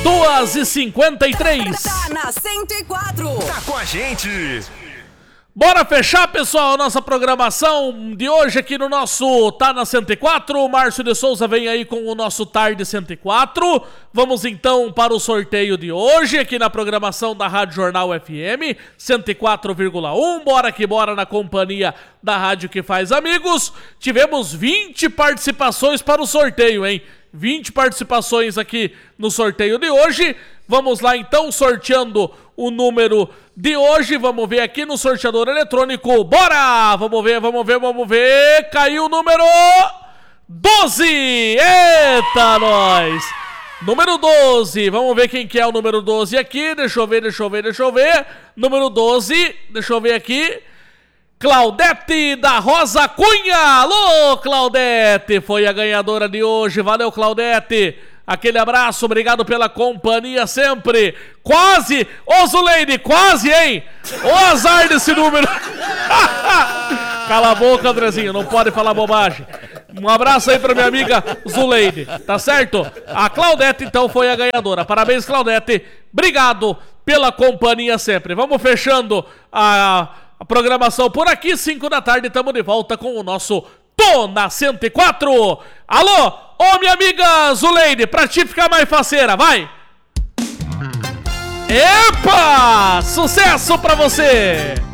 2h53. Tá na 104. Tá com a gente. Bora fechar, pessoal, a nossa programação de hoje aqui no nosso Tá na 104. O Márcio de Souza vem aí com o nosso Tarde 104. Vamos então para o sorteio de hoje aqui na programação da Rádio Jornal FM 104,1. Bora que bora na companhia da rádio que faz amigos. Tivemos 20 participações para o sorteio, hein? 20 participações aqui no sorteio de hoje. Vamos lá então, sorteando o número de hoje. Vamos ver aqui no sorteador eletrônico. Bora! Vamos ver. Caiu o número 12. Eita, nós! Número 12. Vamos ver quem que é o número 12 aqui. Deixa eu ver. Número 12. Deixa eu ver aqui. Claudete da Rosa Cunha. Alô, Claudete. Foi a ganhadora de hoje. Valeu, Claudete. Aquele abraço, obrigado pela companhia sempre. Quase, ô Zuleide, quase, hein? O azar desse número. Cala a boca, Andrezinho, não pode falar bobagem. Um abraço aí pra minha amiga Zuleide, tá certo? A Claudete, então, foi a ganhadora. Parabéns, Claudete. Obrigado pela companhia sempre. Vamos fechando a programação por aqui. 5 da tarde, estamos de volta com o nosso Tô na 104. Alô, ô minha amiga Zuleide, pra ti ficar mais faceira, vai! Epa! Sucesso pra você!